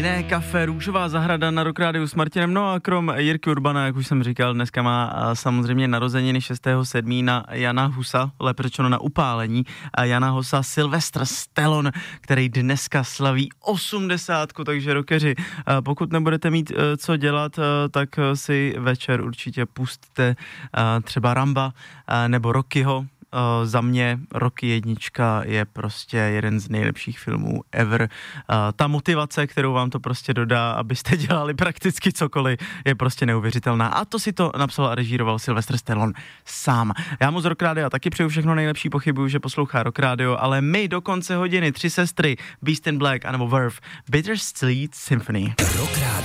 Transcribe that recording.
Jiné kafe, Růžová zahrada na Rock Rádiu s Martinem, no a krom Jirky Urbana, jak už jsem říkal, dneska má samozřejmě narozeniny 6.7. na Jana Husa, lépe řečeno na upálení Jana Husa, Sylvester Stallone, který dneska slaví 80, takže rockeři, pokud nebudete mít co dělat, tak si večer určitě pustte třeba Ramba nebo Rockyho. Za mě Rocky 1 je prostě jeden z nejlepších filmů ever. Ta motivace, kterou vám to prostě dodá, abyste dělali prakticky cokoliv, je prostě neuvěřitelná. A to si to napsal a režíroval Sylvester Stallone sám. Já mu z Rock Rádia taky přeju všechno nejlepší, pochybuju, že poslouchá Rock Radio, ale my do konce hodiny 3 sestry, Beast in Black anebo Verve, Bittersweet Symphony.